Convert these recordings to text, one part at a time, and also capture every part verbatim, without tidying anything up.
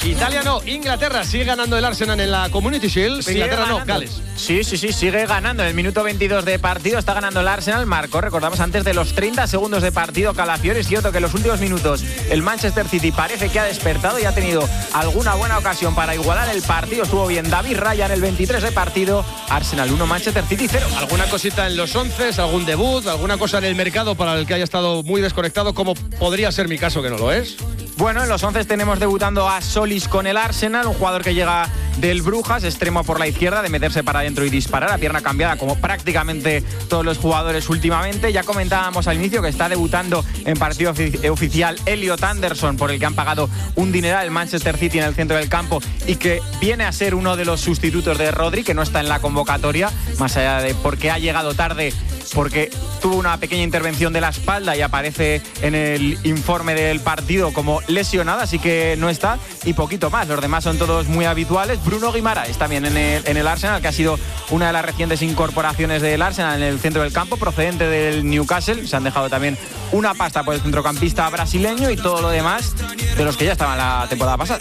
Italia no, Inglaterra sigue ganando el Arsenal en la Community Shield. Sigue Inglaterra ganando. no, Gales. Sí, sí, sí, sigue ganando. En el minuto veintidós de partido está ganando el Arsenal. Marcó, recordamos, antes de los treinta segundos de partido Calafiori. Es cierto que en los últimos minutos el Manchester City parece que ha despertado y ha tenido alguna buena ocasión para igualar el partido. Estuvo bien David Raya en el veintitrés de partido. Arsenal uno, Manchester City cero. ¿Alguna cosita en los once, algún debut, alguna cosa en el mercado para el que haya estado muy desconectado, como podría ser mi caso, que no lo es? Bueno, en los once tenemos debutando a Solis con el Arsenal, un jugador que llega del Brujas, extremo por la izquierda, de meterse para adentro y disparar a pierna cambiada, como prácticamente todos los jugadores últimamente. Ya comentábamos al inicio que está debutando en partido ofici- oficial Elliot Anderson, por el que han pagado un dineral el Manchester City en el centro del campo y que viene a ser uno de los sustitutos de Rodri, que no está en la convocatoria, más allá de porque ha llegado tarde, porque tuvo una pequeña intervención de la espalda y aparece en el informe del partido como lesionado, así que no está, y poquito más. Los demás son todos muy habituales. Bruno Guimaraes también en el, en el Arsenal, que ha sido una de las recientes incorporaciones del Arsenal en el centro del campo, procedente del Newcastle. Se han dejado también una pasta por el centrocampista brasileño, y todo lo demás de los que ya estaban la temporada pasada.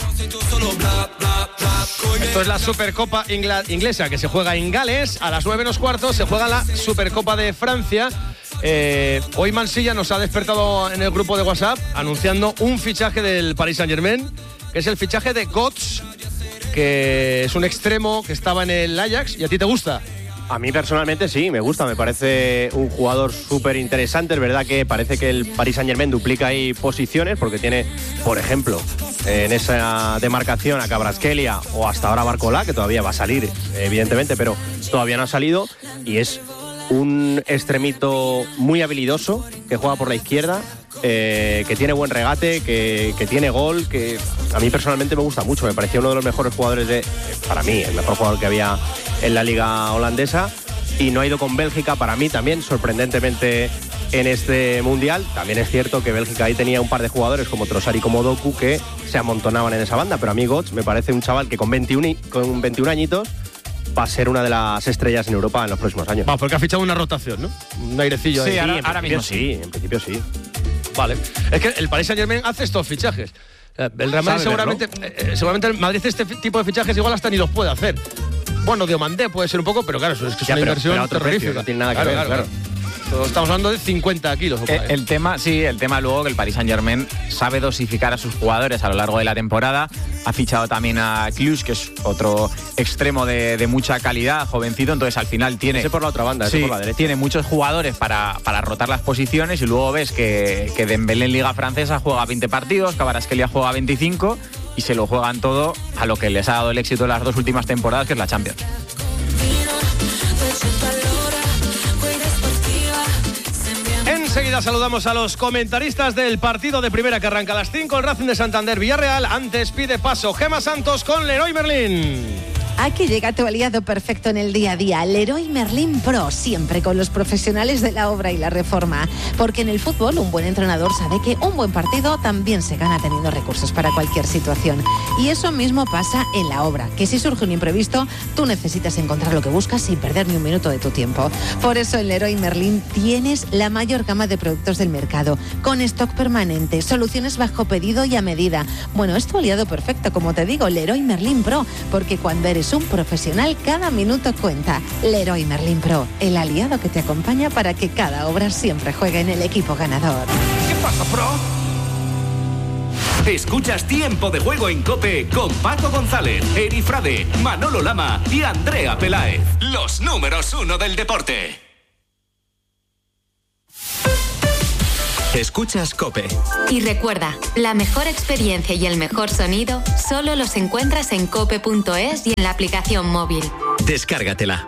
Esto es la Supercopa ingla- inglesa, que se juega en Gales. A las nueve menos cuarto se juega la Supercopa de Francia. Eh, hoy Mansilla nos ha despertado en el grupo de WhatsApp anunciando un fichaje del Paris Saint-Germain, que es el fichaje de Götze, que es un extremo que estaba en el Ajax. ¿Y a ti te gusta? A mí personalmente sí, me gusta, me parece un jugador súper interesante. Es verdad que parece que el Paris Saint-Germain duplica ahí posiciones, porque tiene, por ejemplo, en esa demarcación a Kvaratskhelia o hasta ahora Barcola, que todavía va a salir, evidentemente, pero todavía no ha salido, y es un extremito muy habilidoso que juega por la izquierda, eh, que tiene buen regate, que, que tiene gol, que a mí personalmente me gusta mucho. Me parecía uno de los mejores jugadores de, para mí, el mejor jugador que había en la liga holandesa, y no ha ido con Bélgica, para mí también, sorprendentemente, en este mundial. También es cierto que Bélgica ahí tenía un par de jugadores como Trossard y como Doku que se amontonaban en esa banda, pero a mí Götze me parece un chaval que con veintiuno, y- con veintiún añitos va a ser una de las estrellas en Europa en los próximos años. Va, porque ha fichado una rotación, ¿no? Un airecillo Sí, ahí. ahora- en ahora principio mismo sí, en principio sí. Vale. Es que el Paris Saint-Germain hace estos fichajes. Eh, El Real Madrid Sabe seguramente, eh, seguramente el Madrid este fi- tipo de fichajes igual hasta ni los puede hacer. Bueno, Diomandé puede ser un poco, pero claro, eso es que es Ya, una pero- inversión pero a otro precio, terrorífica. no tiene nada que ver, claro. Estamos hablando de cincuenta kilos. Eh, el tema, sí, el tema luego que el Paris Saint-Germain sabe dosificar a sus jugadores a lo largo de la temporada. Ha fichado también a Cluj, que es otro extremo de, de mucha calidad, jovencito, entonces al final tiene... Ese por la otra banda, ese sí, por la derecha. tiene muchos jugadores para, para rotar las posiciones, y luego ves que, que Dembélé en Liga Francesa juega veinte partidos, Kvaratskhelia juega veinticinco, y se lo juegan todo a lo que les ha dado el éxito de las dos últimas temporadas, que es la Champions. Enseguida saludamos a los comentaristas del partido de primera que arranca a las cinco, el Racing de Santander Villarreal. Antes pide paso Gemma Santos con Leroy Merlin. Aquí llega tu aliado perfecto en el día a día, Leroy Merlin Pro, siempre con los profesionales de la obra y la reforma. Porque en el fútbol un buen entrenador sabe que un buen partido también se gana teniendo recursos para cualquier situación. Y eso mismo pasa en la obra, que si surge un imprevisto, tú necesitas encontrar lo que buscas sin perder ni un minuto de tu tiempo. Por eso en Leroy Merlin tienes la mayor gama de productos del mercado, con stock permanente, soluciones bajo pedido y a medida. Bueno, es tu aliado perfecto, como te digo, Leroy Merlin Pro, porque cuando eres un profesional, cada minuto cuenta. Leroy Merlin Pro, el aliado que te acompaña para que cada obra siempre juegue en el equipo ganador. ¿Qué pasa, Pro? Escuchas Tiempo de Juego en COPE con Paco González, Eri Frade, Manolo Lama y Andrea Peláez. Los números uno del deporte. Escuchas COPE. Y recuerda, la mejor experiencia y el mejor sonido solo los encuentras en cope punto es y en la aplicación móvil. Descárgatela.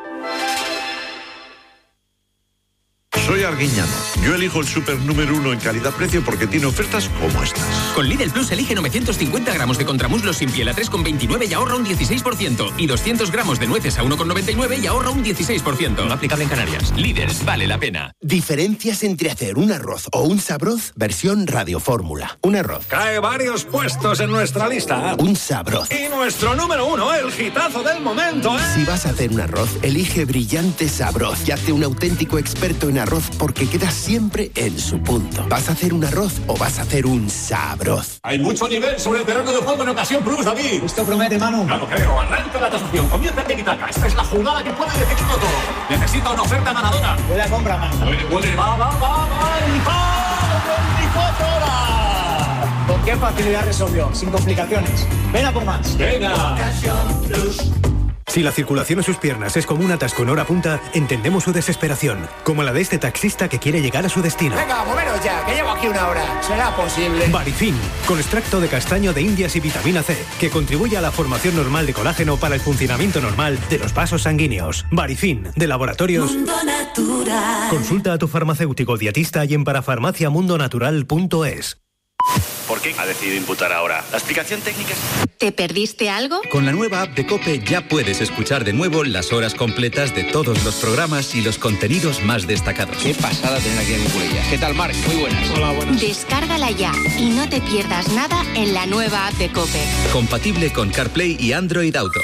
Soy Arguiñano. Yo elijo el súper número uno en calidad-precio porque tiene ofertas como estas. Con Lidl Plus elige novecientos cincuenta gramos de contramuslos sin piel a tres con veintinueve y ahorra un dieciséis por ciento. Y doscientos gramos de nueces a uno con noventa y nueve y ahorra un dieciséis por ciento. No aplicable en Canarias. Líder, vale la pena. Diferencias entre hacer un arroz o un sabroz, versión radiofórmula. Un arroz. Cae varios puestos en nuestra lista. Un sabroz. Y nuestro número uno, el hitazo del momento, ¿eh? Si vas a hacer un arroz, elige Brillante Sabroz y hazte un auténtico experto en arroz porque queda siempre en su punto. ¿Vas a hacer un arroz o vas a hacer un sabroz? Hay mucho nivel sobre el terreno de juego en Ocasión Plus, David. Esto promete, Manu. No lo creo. Arranca la tasación. Comienza el tiki-taka. Esta es la jugada que puede decidirlo todo. Necesita una oferta ganadora. Puede compra, Manu. Puede, puede. Va, va, va, va. Y va. veinticuatro horas. ¿Con qué facilidad resolvió? Sin complicaciones. Ven a por más. Venga. Ocasión Plus. Si la circulación en sus piernas es como un atasco en hora punta, entendemos su desesperación, como la de este taxista que quiere llegar a su destino. Venga, moveros ya, que llevo aquí una hora. ¿Será posible? Barifin, con extracto de castaño de indias y vitamina C, que contribuye a la formación normal de colágeno para el funcionamiento normal de los vasos sanguíneos. Barifin, de Laboratorios Mundo Natural. Consulta a tu farmacéutico dietista y en parafarmacia mundo natural punto es. ¿Por qué ha decidido imputar ahora? ¿La explicación técnica? ¿Te perdiste algo? Con la nueva app de COPE ya puedes escuchar de nuevo las horas completas de todos los programas y los contenidos más destacados. Qué pasada tener aquí a mi culilla. ¿Qué tal, Marc? Muy buenas. Hola, buenas. Descárgala ya y no te pierdas nada en la nueva app de COPE. Compatible con CarPlay y Android Auto.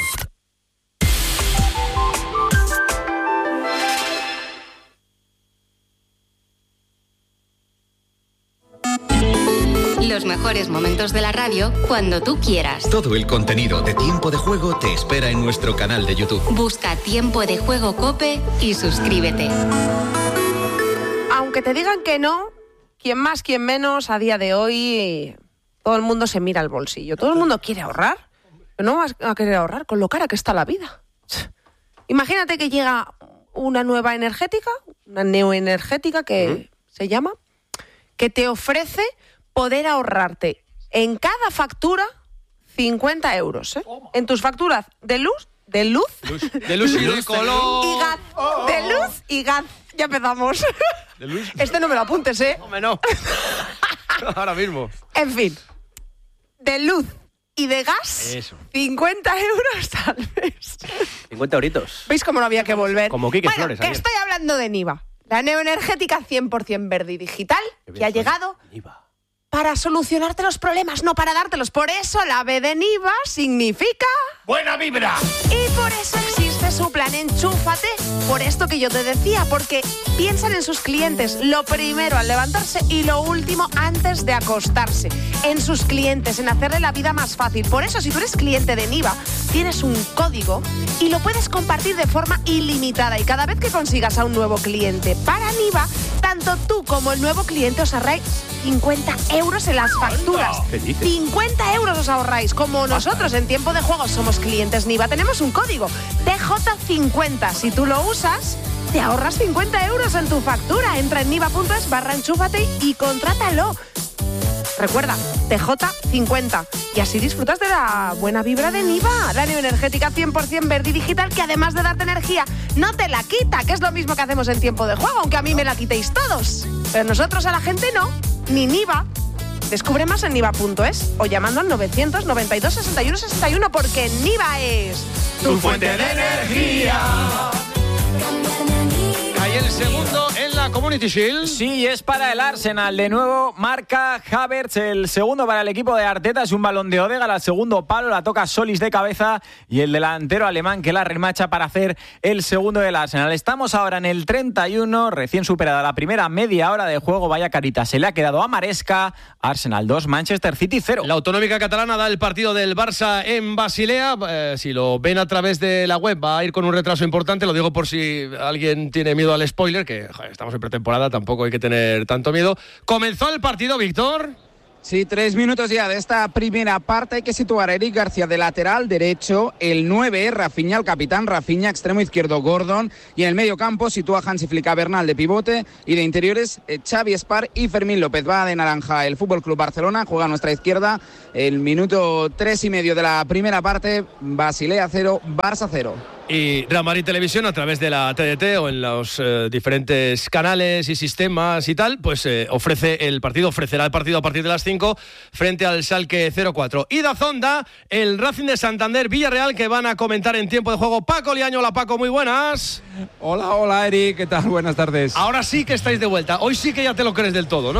Los mejores momentos de la radio cuando tú quieras. Todo el contenido de Tiempo de Juego te espera en nuestro canal de YouTube. Busca Tiempo de Juego COPE y suscríbete. Aunque te digan que no, quien más, quien menos, a día de hoy todo el mundo se mira al bolsillo. Todo el mundo quiere ahorrar. Pero no vas a querer ahorrar con lo cara que está la vida. Imagínate que llega una nueva energética, una neoenergética que uh-huh. se llama, que te ofrece poder ahorrarte en cada factura cincuenta euros, ¿eh? En tus facturas de luz, de luz, luz de luz y de color, y gas, de luz y gas. Ya empezamos. ¿De luz? Este no me lo apuntes, ¿eh? Hombre, no. Ahora mismo. En fin, de luz y de gas, eso. cincuenta euros al mes. cincuenta euritos. ¿Veis cómo no había que volver? Como Quique bueno, Flores. que ayer. estoy hablando de Niva, la neoenergética cien por ciento verde y digital, que ha llegado Niva. Para solucionarte los problemas, no para dártelos. Por eso la B de Niva significa... ¡buena vibra! Y por eso existe su plan Enchúfate. Por esto que yo te decía, porque piensan en sus clientes lo primero al levantarse y lo último antes de acostarse. En sus clientes, en hacerle la vida más fácil. Por eso, si tú eres cliente de Niva, tienes un código y lo puedes compartir de forma ilimitada. Y cada vez que consigas a un nuevo cliente para Niva, tanto tú como el nuevo cliente os ahorráis cincuenta euros en las facturas. cincuenta euros os ahorráis. Como nosotros en Tiempo de Juego somos clientes Niva, tenemos un código T J cincuenta. Si tú lo usas, te ahorras cincuenta euros en tu factura. Entra en niva.es barra enchúfate y contrátalo. Recuerda, T J cincuenta. Y así disfrutas de la buena vibra de Niva, la neoenergética cien por ciento verde y digital, que además de darte energía, no te la quita, que es lo mismo que hacemos en Tiempo de Juego, aunque a mí me la quitéis todos. Pero nosotros a la gente no, ni Niva. Descubre más en niva.es o llamando al novecientos noventa y dos sesenta y uno sesenta y uno, porque Niva es tu fuente de energía. Hay el segundo en la Community Shield. Sí, es para el Arsenal. De nuevo marca Havertz. El segundo para el equipo de Arteta es un balón de Odegaard al segundo palo. La toca Solis de cabeza y el delantero alemán que la remacha para hacer el segundo del Arsenal. Estamos ahora en el treinta y uno, recién superada la primera media hora de juego. Vaya carita, se le ha quedado a Maresca. Arsenal dos, Manchester City cero. La autonómica catalana da el partido del Barça en Basilea. Eh, si lo ven a través de la web va a ir con un retraso importante. Lo digo por si alguien tiene miedo al spoiler, que joder, estamos en pretemporada, tampoco hay que tener tanto miedo. ¿Comenzó el partido, Víctor? Sí, tres minutos ya de esta primera parte. Hay que situar a Eric García de lateral derecho, el nueve, Rafinha, el capitán, Rafinha, extremo izquierdo, Gordon, y en el medio campo sitúa Hansi Flick a Bernal de pivote, y de interiores eh, Xavi Espar y Fermín López. Va de naranja el Fútbol Club Barcelona, juega a nuestra izquierda, el minuto tres y medio de la primera parte, Basilea cero, Barça cero. Y Real Madrid Televisión, a través de la T D T o en los eh, diferentes canales y sistemas y tal, pues eh, ofrece el partido, ofrecerá el partido a partir de las cinco frente al Schalke cero cuatro. Y Dazón da el Racing de Santander Villarreal, que van a comentar en Tiempo de Juego Paco Liaño. Hola Paco, muy buenas. Hola, hola Eric, ¿qué tal? Buenas tardes. Ahora sí que estáis de vuelta. Hoy sí que ya te lo crees del todo, ¿no?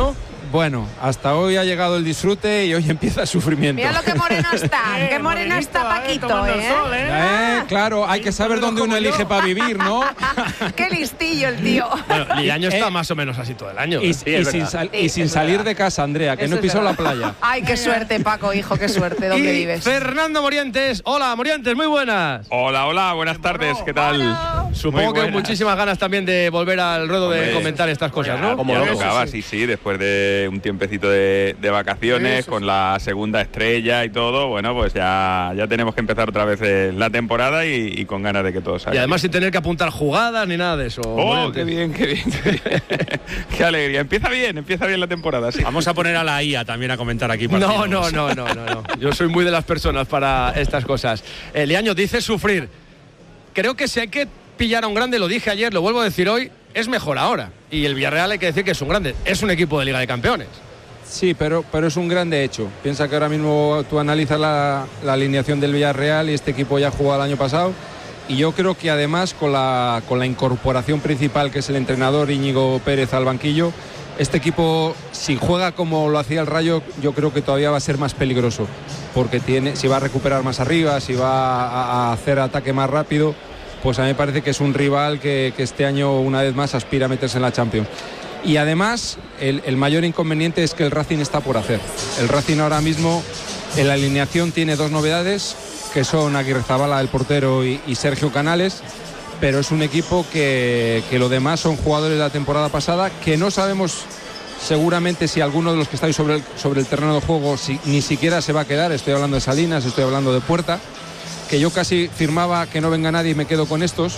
Bueno, hasta hoy ha llegado el disfrute y hoy empieza el sufrimiento. Mira lo que moreno está, qué moreno está Paquito, ¿eh? Sol, ¿eh? Eh, claro, hay que saber dónde uno elige para vivir, ¿no? Qué listillo el tío. Bueno, el año está más o menos así todo el año. Y, ¿eh? y sin, sal, y sin salir de casa, Andrea, que Eso no he pisado es la playa. Ay, qué suerte, Paco, hijo, qué suerte. ¿Dónde y vives? Fernando Morientes. Hola, Morientes, muy buenas. Hola, hola, buenas tardes, ¿qué tal? Hola. Supongo que muchísimas ganas también de volver al ruedo de Hombre, comentar estas cosas, ¿no? Como lo tocaba, sí, sí, después de un tiempecito de, de vacaciones, Eso, con sí. la segunda estrella y todo, bueno, pues ya, ya tenemos que empezar otra vez eh, la temporada y, y con ganas de que todo salga. Y además sin tener que apuntar jugadas ni nada de eso. Oh, Morientes. qué bien, qué bien, qué bien. Qué alegría. Empieza bien, empieza bien la temporada, sí. Vamos a poner a la I A también a comentar aquí. No, partidos. no, no, no, no, no. Yo soy muy de las personas para estas cosas. Eliaño dice sufrir. Creo que si hay que pillar a un grande, lo dije ayer, lo vuelvo a decir hoy, es mejor ahora. Y el Villarreal hay que decir que es un grande. Es un equipo de Liga de Campeones. Sí, pero, pero es un grande hecho. Piensa que ahora mismo tú analizas la, la alineación del Villarreal y este equipo ya jugó el año pasado. Y yo creo que además con la, con la incorporación principal, que es el entrenador Íñigo Pérez al banquillo, este equipo, si juega como lo hacía el Rayo, yo creo que todavía va a ser más peligroso. Porque tiene, si va a recuperar más arriba, si va a, a hacer ataque más rápido, pues a mí me parece que es un rival que, que este año una vez más aspira a meterse en la Champions. Y además el, el mayor inconveniente es que el Racing está por hacer. El Racing ahora mismo en la alineación tiene dos novedades, que son Aguirrezabala, el portero, y, y Sergio Canales, pero es un equipo que, que lo demás son jugadores de la temporada pasada, que no sabemos seguramente si alguno de los que estáis sobre el, sobre el terreno de juego si, ni siquiera se va a quedar. Estoy hablando de Salinas, estoy hablando de Puerta, que yo casi firmaba que no venga nadie y me quedo con estos,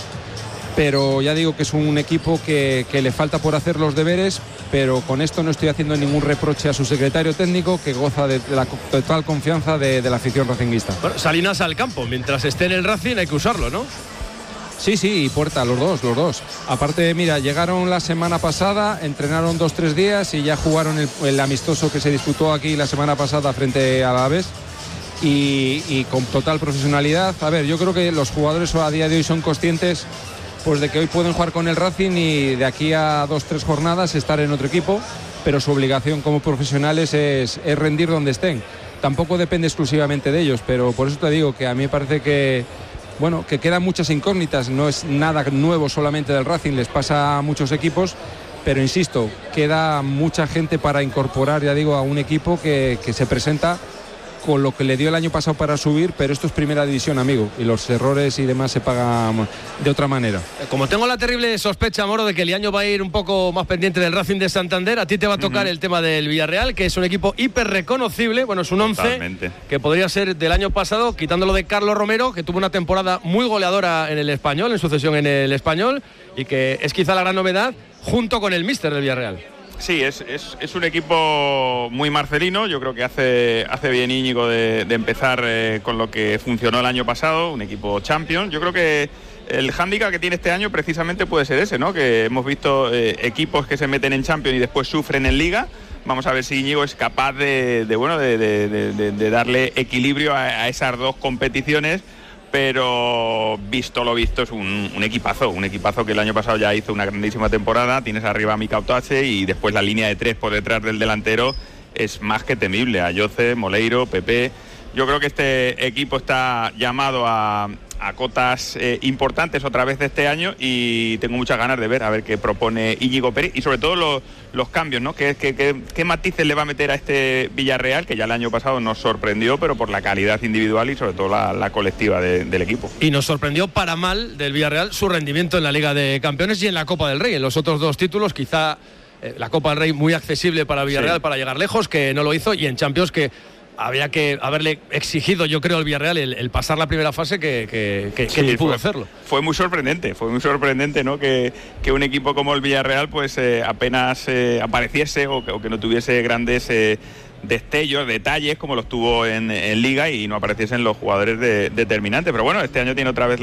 pero ya digo que es un equipo que, que le falta por hacer los deberes, pero con esto no estoy haciendo ningún reproche a su secretario técnico, que goza de, de la total confianza de, de la afición racinguista. Bueno, Salinas al campo, mientras esté en el Racing hay que usarlo, ¿no? Sí, sí, y Puerta, los dos, los dos. Aparte, mira, llegaron la semana pasada, entrenaron dos, tres días y ya jugaron el, el amistoso que se disputó aquí la semana pasada frente a Alavés. Y, y con total profesionalidad. A ver, yo creo que los jugadores a día de hoy son conscientes pues de que hoy pueden jugar con el Racing y de aquí a dos, tres jornadas estar en otro equipo, pero su obligación como profesionales es, es rendir donde estén. Tampoco depende exclusivamente de ellos, pero por eso te digo que a mí me parece que bueno, que quedan muchas incógnitas, no es nada nuevo solamente del Racing, les pasa a muchos equipos, pero insisto, queda mucha gente para incorporar, ya digo, a un equipo que, que se presenta con lo que le dio el año pasado para subir, pero esto es primera división, amigo, y los errores y demás se pagan de otra manera. Como tengo la terrible sospecha, Moro, de que el año va a ir un poco más pendiente del Racing de Santander, a ti te va a tocar uh-huh. el tema del Villarreal, que es un equipo hiper reconocible, bueno, es un once que podría ser del año pasado, quitándolo de Carlos Romero, que tuvo una temporada muy goleadora en el Español, en sucesión en el Español, y que es quizá la gran novedad, junto con el míster del Villarreal. Sí, es, es, es un equipo muy marcelino. Yo creo que hace, hace bien Íñigo de, de empezar eh, con lo que funcionó el año pasado, un equipo Champions. Yo creo que el hándicap que tiene este año precisamente puede ser ese, ¿no? Que hemos visto eh, equipos que se meten en Champions y después sufren en Liga. Vamos a ver si Íñigo es capaz de, de, bueno, de, de, de, de darle equilibrio a, a esas dos competiciones. Pero visto lo visto es un, un equipazo, un equipazo que el año pasado ya hizo una grandísima temporada. Tienes arriba a Mika Otache y después la línea de tres por detrás del delantero es más que temible. Ayoce, Moleiro, Pepe. Yo creo que este equipo está llamado a, a cotas eh, importantes otra vez de este año y tengo muchas ganas de ver a ver qué propone Íñigo Pérez y sobre todo los, los cambios, ¿no? ¿Qué, qué, qué, qué matices le va a meter a este Villarreal, que ya el año pasado nos sorprendió, pero por la calidad individual y sobre todo la, la colectiva de, del equipo. Y nos sorprendió para mal del Villarreal su rendimiento en la Liga de Campeones y en la Copa del Rey. En los otros dos títulos quizá eh, la Copa del Rey muy accesible para Villarreal, sí, para llegar lejos, que no lo hizo, y en Champions que había que haberle exigido, yo creo, al Villarreal el, el pasar la primera fase que, que, que, sí, que ni pudo fue, hacerlo. Fue muy sorprendente, fue muy sorprendente, ¿no? Que, que un equipo como el Villarreal pues eh, apenas eh, apareciese o que, o que no tuviese grandes eh, destellos, detalles como los tuvo en, en Liga y no apareciesen los jugadores de, determinantes. Pero bueno, este año tiene otra vez